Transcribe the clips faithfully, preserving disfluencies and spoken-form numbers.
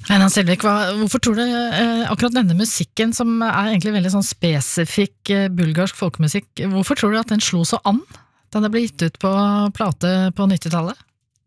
Einar Selvik, hva, hvorfor tror du eh, akkurat denne musikken, som er egentlig veldig sånn spesifikk eh, bulgarsk folkemusikk, hvorfor tror du at den slo så an da det ble gitt ut på plate på nittitallet?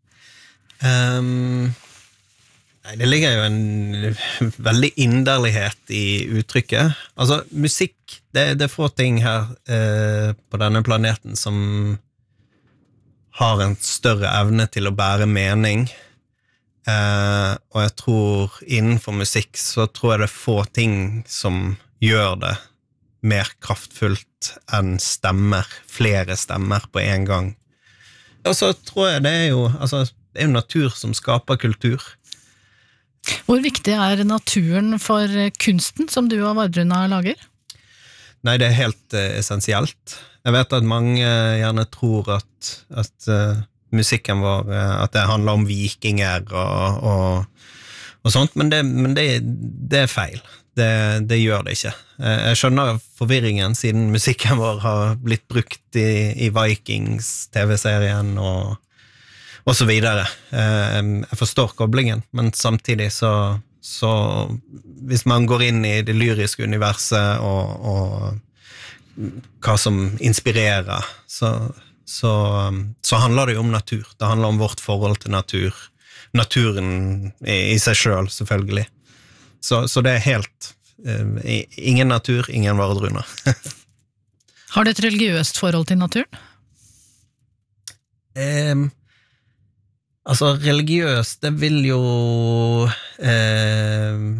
Um, nei, det ligger jo en veldig inderlighet i uttrykket. Altså, musikk, det, det er få ting her eh, på denne planeten som har en større evne til å bære mening. Uh, og jeg tror innenfor musikk så tror jeg det er få ting som gjør det mer kraftfullt enn stemmer, flere stemmer på en gang. Og så tror jeg det er jo, altså, det er jo natur som skaper kultur. Hvor viktig er naturen for kunsten som du og Vardruna lager? Nei, det er helt uh, essensielt. Jeg vet at mange gjerne tror at, at uh, musikken vår, at det handler om vikinger og, og, og sånt, men, det, men det, det er feil. Det, det gjør det ikke. Jeg skjønner forvirringen siden musikken vår har blitt brukt i, i Vikings-tv-serien og, og så videre. Jeg forstår koblingen, men samtidig så, så hvis man går inn i det lyriske universet og, og hva som inspirerer, så Så, så handler det jo om natur. Det handler om vårt forhold til natur. Naturen i, i seg selv, selvfølgelig. Så, så det er helt eh, ingen natur, ingen Vardruna. Har du et religiøst forhold til naturen? Eh, altså, religiøst, det vil jo eh,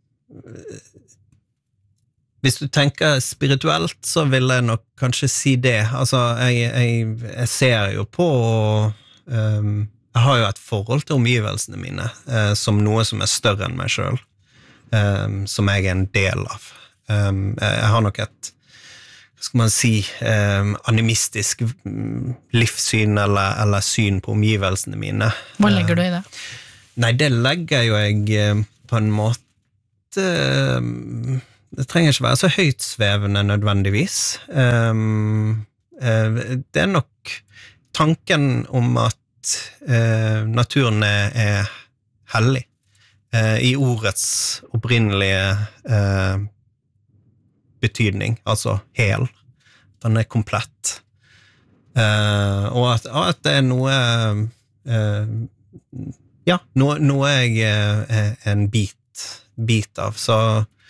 Hvis du tenker spirituelt, så vil jeg nok kanskje si det. Altså, jeg, jeg, jeg ser jo på um, jeg har jo et forhold til omgivelsene mine uh, som noe som er større enn meg selv, um, som jeg er en del av. Um, jeg har nok et, hva skal man si, um, animistisk livssyn eller, eller syn på omgivelsene mine. Hva legger du i det? Uh, nei, det legger jo jeg uh, på en måte uh, det trenger ikke være så høytsvevende nødvendigvis. Um, uh, det er nok tanken om at uh, naturen er, er hellig. Uh, I ordets opprinnelige uh, betydning, altså hel. Den er komplett. Uh, og at, at det er noe uh, ja, noe, noe jeg er en bit, bit av, så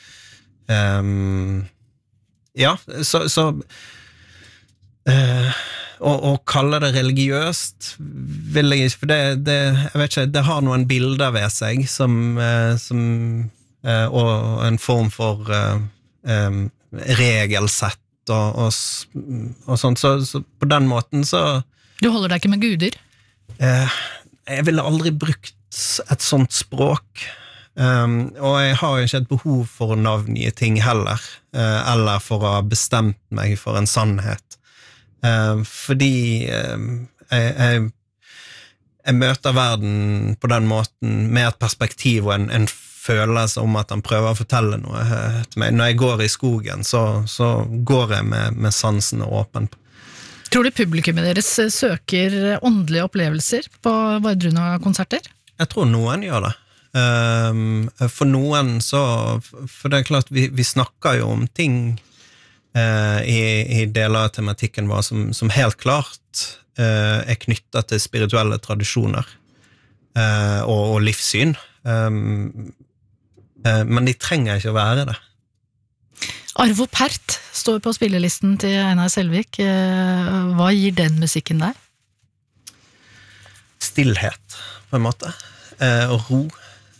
Um, ja, så, så uh, å, å kalle det religiøst vil jeg ikke, for det, det, jeg vet ikke, det har noen bilder ved seg som, uh, som uh, og en form for uh, um, regelsett og, og, og sånt, så, så på den måten så Du holder deg ikke med guder? Uh, jeg ville aldri brukt et sånt språk. Um, og jeg har jo ikke et behov for å navngi ting heller, uh, eller for å ha bestemt meg for en sannhet. Uh, fordi uh, jeg, jeg, jeg møter verden på den måten med et perspektiv og en, en følelse om at han prøver å fortelle noe uh, til meg. Når jeg går i skogen, så, så går jeg med, med sansene åpen. Tror du publikummet deres søker åndelige opplevelser på Vardruna-konserter? Jeg tror noen gjør det. Um, for noen så, for det er klart vi, vi snakker jo om ting uh, i, i deler av tematikken vår som, som helt klart uh, er knyttet til spirituelle tradisjoner uh, og, og livssyn, um, uh, men de trenger ikke å være det. Arvo Pärt står på spillelisten til Einar Selvik. Uh, hva gir den musikken deg? Stillhet, på en måte, uh, og ro.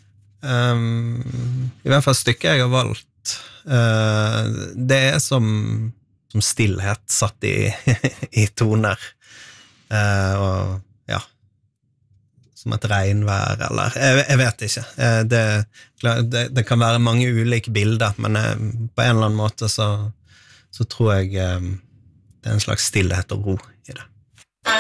Um, I hvert fall stykket jeg har valgt uh, det er som, som stillhet satt i, i toner uh, og ja som et regnvær eller jeg, jeg vet ikke uh, det, det, det kan være mange ulike bilder, men uh, på en eller annen måte så, så tror jeg um, det er en slags stillhet og ro.